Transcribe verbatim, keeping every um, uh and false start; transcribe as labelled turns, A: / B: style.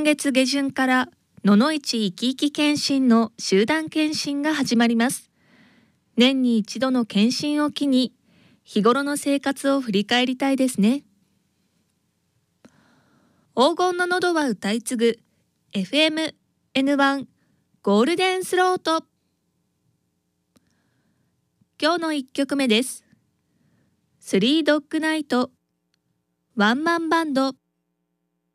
A: 今月下旬からののいちいきいき検診の集団検診が始まります。年に一度の検診を機に日頃の生活を振り返りたいですね。黄金の喉は歌い継ぐ エフエムエヌワン ゴールデンスロート。今日のいっきょくめです。スリードッグナイトワンマンバンド。